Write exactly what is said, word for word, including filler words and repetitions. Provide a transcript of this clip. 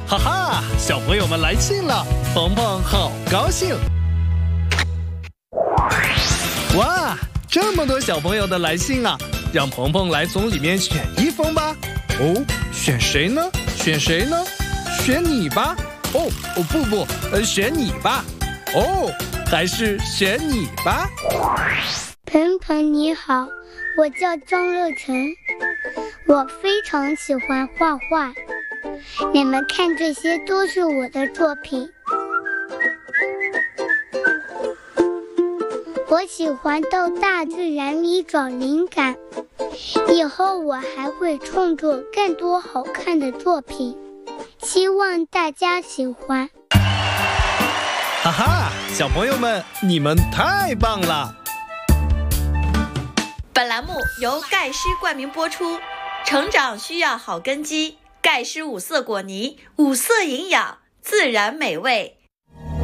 哈哈，小朋友们来信了，鹏鹏好高兴。哇，这么多小朋友的来信啊，让鹏鹏来从里面选一封吧。哦，选谁呢？选谁呢？选你吧。哦哦不不，呃，选你吧。哦，还是选你吧。 鹏鹏你好，我叫张乐成，我非常喜欢画画，你们看这些都是我的作品。我喜欢到大自然里找灵感，以后我还会创作更多好看的作品，希望大家喜欢。 哈哈，小朋友们，你们太棒了！ 本栏目由盖诗冠名播出，成长需要好根基，盖诗五色果泥，五色营养，自然美味。